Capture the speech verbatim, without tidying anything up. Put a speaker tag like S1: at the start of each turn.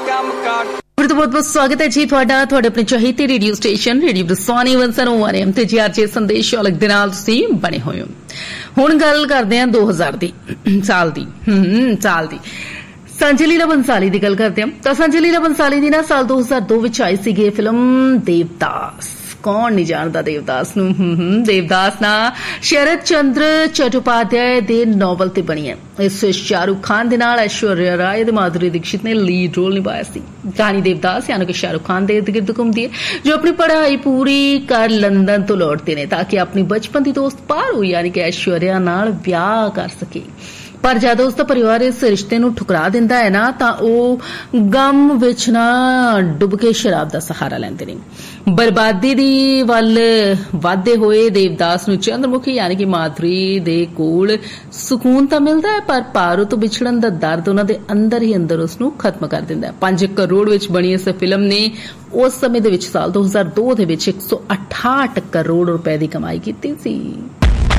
S1: फिर तो बहुत बहुत स्वागत है जी ਤੁਹਾਡਾ ਤੁਹਾਡੇ ਆਪਣੇ ਚਾਹੀਦੇ ਰੇਡੀਓ ਸਟੇਸ਼ਨ ਰੇਡੀਓ ਬਰਸਾਨੀ ਇੱਕ ਸੌ ਇੱਕ ਐਮ ਤੇ ਜੀ ਆਰ ਜੇ ਸੰਦੇਸ਼ ਔਲਖ ਦੇ ਨਾਲ ਤੁਸੀਂ ਬਣੇ ਹੋਏ ਹੋ। ਹੁਣ ਗੱਲ ਕਰਦੇ ਹਾਂ ਦੋ ਹਜ਼ਾਰ ਦੀ ਸਾਲ ਦੀ ਹਮ ਸਾਲ ਦੀ ਸੰਜੇ ਲੀਲਾ ਬੰਸਾਲੀ ਦੀ ਗੱਲ ਕਰਦੇ ਹਾਂ ਤਾਂ ਸੰਜੇ ਲੀਲਾ ਬੰਸਾਲੀ ਦੀ ਨਾ ਸਾਲ ਦੋ ਹਜ਼ਾਰ ਦੋ ਵਿੱਚ ਆਈ ਸੀਗੀ ਫਿਲਮ ਦੇਵਦਾਸ। कौन नहीं जानता देवदास नूं देवदास ना शरद चंद्र चट्टोपाध्याय दे नॉवल ते बनी है। इस शाहरुख खान दे नाल ऐश्वर्या राय ते माधुरी दीक्षित ने लीड रोल निभाया सी। कहानी देवदास यानी कि शाहरुख खान दे इर्द गिर्द घूमदी है जो अपनी पढ़ाई पूरी कर लंदन तो लौटते ने ताकि अपनी बचपन दी दोस्त पारू यानी कि ऐश्वर्या नाल ब्याह कर सके। पर जद उसका परिवार इस रिश्ते नूं ठुकरा दिंदा है ना तां ओह गम विच ना डुब के शराब दा सहारा लैंदे ने। बर्बादी दी वल वाधे होए देवदास नूं चंद्रमुखी यानी कि माधुरी दे कोल सुकून तां मिलदा है पर पारू तो विछड़न दा दर्द उन्हां दे अंदर ही अंदर उसनूं खत्म कर दिंदा है। पांच करोड़ विच बनी इस फिल्म ने उस समय दे विच साल दो हज़ार दो दे विच एक सौ अठाहठ करोड़ रुपए दी कमाई कीती सी।